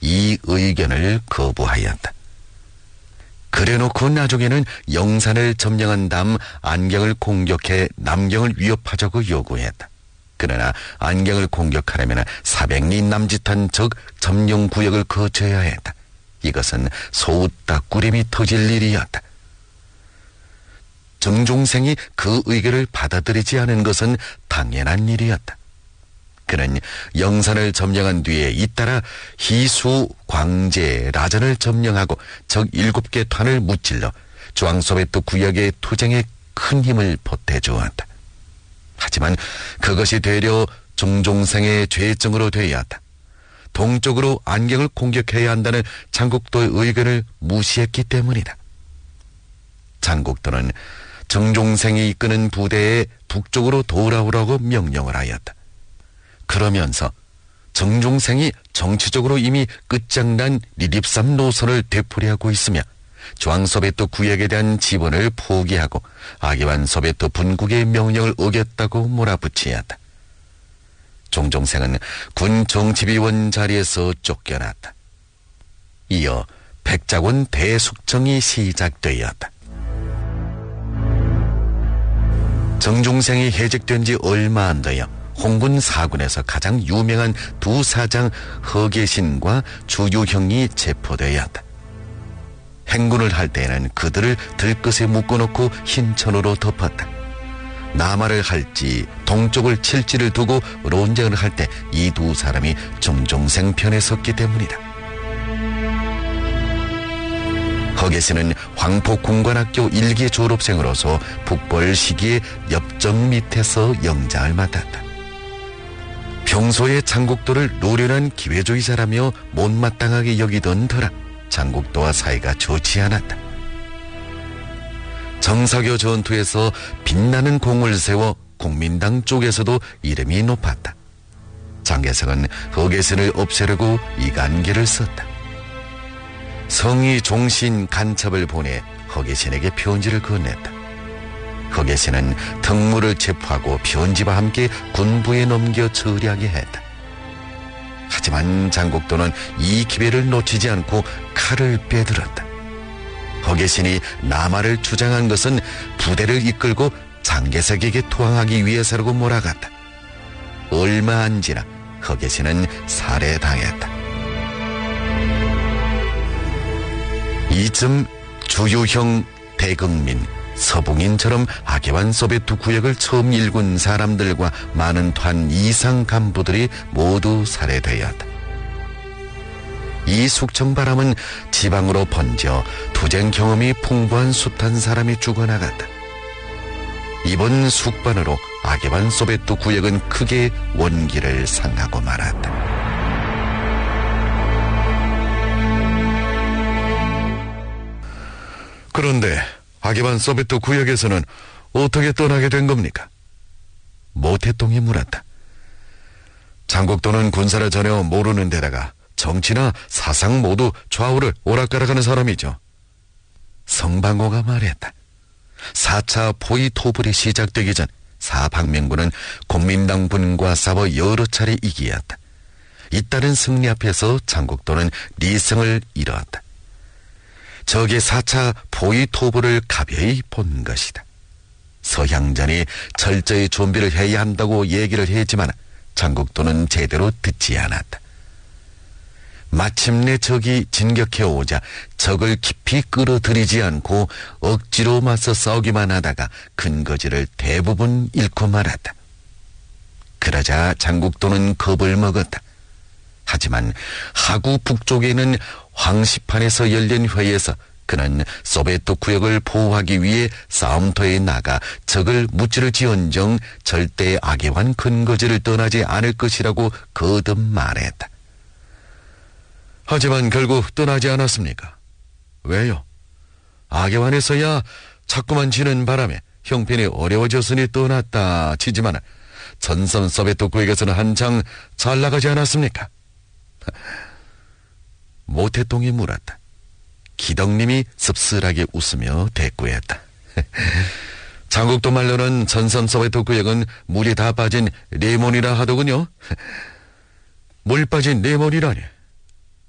이 의견을 거부하였다. 그래놓고 나중에는 영산을 점령한 다음 안경을 공격해 남경을 위협하자고 요구했다. 그러나 안경을 공격하려면 400리 남짓한 적 점령구역을 거쳐야 했다. 이것은 소웃다 꾸림이 터질 일이었다. 정종생이 그 의견을 받아들이지 않은 것은 당연한 일이었다. 그는 영산을 점령한 뒤에 잇따라 희수, 광제, 라전을 점령하고 적 7개 탄을 무찔러 중앙소베트 구역의 투쟁에 큰 힘을 보태주었다. 하지만 그것이 되려 정종생의 죄증으로 되었다. 동쪽으로 안경을 공격해야 한다는 장국도의 의견을 무시했기 때문이다. 장국도는 정종생이 이끄는 부대에 북쪽으로 돌아오라고 명령을 하였다. 그러면서 정종생이 정치적으로 이미 끝장난 리립삼 노선을 되풀이하고 있으며 중앙소베트 구역에 대한 지분을 포기하고 아기반 소베트 분국의 명령을 어겼다고 몰아붙이었다. 정종생은 군 정치비원 자리에서 쫓겨났다. 이어 백작원 대숙청이 시작되었다. 정종생이 해직된 지 얼마 안 되어 홍군 사군에서 가장 유명한 두 사장 허계신과 주유형이 체포되었다. 행군을 할 때에는 그들을 들것에 묶어놓고 흰천으로 덮었다. 남하를 할지 동쪽을 칠지를 두고 논쟁을 할 때 이 두 사람이 정종생 편에 섰기 때문이다. 허계신은 황포공관학교 1기 졸업생으로서 북벌 시기에 엽정 밑에서 영장을 맡았다. 평소에 장국도를 노련한 기회주의자라며 못마땅하게 여기던 터라 장국도와 사이가 좋지 않았다. 정사교 전투에서 빛나는 공을 세워 국민당 쪽에서도 이름이 높았다. 장개석은 허계신을 없애려고 이간기를 썼다. 성의 종신 간첩을 보내 허계신에게 편지를 건넸다. 허계신은 특무를 체포하고 편지와 함께 군부에 넘겨 처리하게 했다. 하지만 장국도는 이 기회를 놓치지 않고 칼을 빼들었다. 허계신이 남하를 주장한 것은 부대를 이끌고 장개석에게 투항하기 위해서라고 몰아갔다. 얼마 안 지나 허계신은 살해당했다. 이쯤 주유형, 대극민, 서봉인처럼 아계완 소베트 구역을 처음 일군 사람들과 많은团이상 간부들이 모두 살해되었다. 이 숙청바람은 지방으로 번져 투쟁 경험이 풍부한 숱한 사람이 죽어나갔다. 이번 숙반으로 아계완 소베트 구역은 크게 원기를 상하고 말았다. 그런데 아계완 소베트 구역에서는 어떻게 떠나게 된 겁니까? 모태똥이 물었다. 장국도는 군사를 전혀 모르는 데다가 정치나 사상 모두 좌우를 오락가락하는 사람이죠. 성방호가 말했다. 4차 포위 토벌이 시작되기 전 사방명군은 국민당 군과 싸워 여러 차례 이기었다. 잇따른 승리 앞에서 장국도는 리성을 잃었다. 적의 4차 포위 토벌을 가벼이 본 것이다. 서향전이 철저히 준비를 해야 한다고 얘기를 했지만 장국도는 제대로 듣지 않았다. 마침내 적이 진격해오자 적을 깊이 끌어들이지 않고 억지로 맞서 싸우기만 하다가 근거지를 대부분 잃고 말았다. 그러자 장국도는 겁을 먹었다. 하지만 하구 북쪽에는 황시판에서 열린 회의에서 그는 소베트 구역을 보호하기 위해 싸움터에 나가 적을 무찌를지언정 절대 아계완 근거지를 떠나지 않을 것이라고 거듭 말했다. 하지만 결국 떠나지 않았습니까? 왜요? 아계완에서야 자꾸만 지는 바람에 형편이 어려워졌으니 떠났다 치지만 전선 소베트 구역에서는 한창 잘 나가지 않았습니까? 모태똥이 물었다. 기덕님이 씁쓸하게 웃으며 대꾸했다. 장국도 말로는 전선 소베트 구역은 물이 다 빠진 레몬이라 하더군요. 물 빠진 레몬이라니.